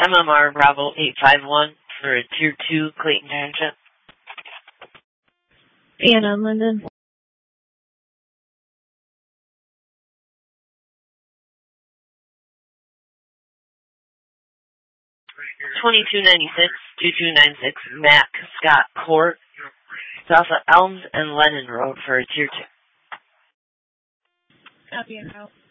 MMR Bravo 851 for a Tier 2 Clayton Township. Anna Linden. 2296, Matt Scott Court, south of Elms and Lennon Road for a Tier 2. Copy and out.